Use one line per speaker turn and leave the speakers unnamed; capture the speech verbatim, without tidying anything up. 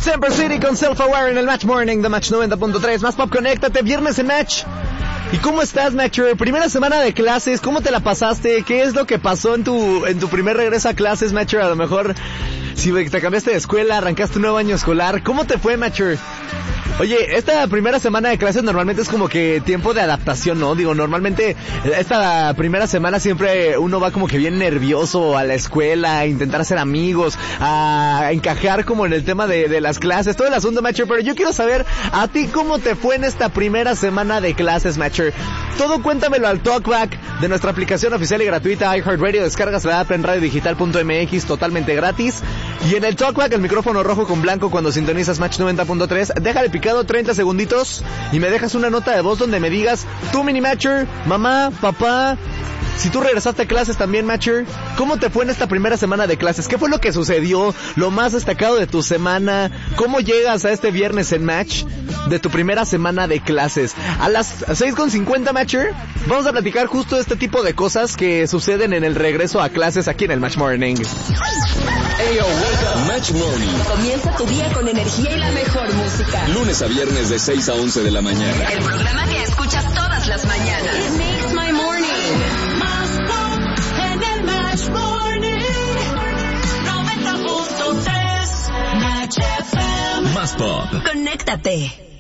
Semper City con Self-Aware en el Match Morning de Match noventa punto tres. Más Pop, conéctate, viernes en Match. ¿Y cómo estás, Matcher? Primera semana de clases, ¿cómo te la pasaste? ¿Qué es lo que pasó en tu en tu primer regreso a clases, Matcher? A lo mejor, si te cambiaste de escuela, arrancaste un nuevo año escolar, ¿cómo te fue, Matcher? Oye, esta primera semana de clases normalmente es como que tiempo de adaptación, ¿no? Digo, normalmente esta primera semana siempre uno va como que bien nervioso a la escuela, a intentar hacer amigos, a encajar como en el tema de, de las clases, todo el asunto, Matcher. Pero yo quiero saber a ti cómo te fue en esta primera semana de clases, Matcher. Todo cuéntamelo al Talkback de nuestra aplicación oficial y gratuita iHeartRadio. Descargas la app en radio digital punto m x totalmente gratis. Y en el Talkback, el micrófono rojo con blanco cuando sintonizas Match noventa punto tres. Déjale picado treinta segunditos y me dejas una nota de voz donde me digas, tú, mini Matcher, mamá, papá, si tú regresaste a clases también, Matcher, ¿cómo te fue en esta primera semana de clases? ¿Qué fue lo que sucedió? ¿Lo más destacado de tu semana? ¿Cómo llegas a este viernes en Match de tu primera semana de clases? A las seis con cincuenta, Matcher, vamos a platicar justo este tipo de cosas que suceden en el regreso a clases aquí en el Match Morning.
Hey, yo, wake up. Match Morning.
Comienza tu día con energía y la mejor música.
Lunes a viernes de seis a once de la mañana.
El programa que escuchas todas las mañanas. It makes my morning.
Más pop en el Match Morning. noventa punto tres Match F M.
Más pop.
Conéctate.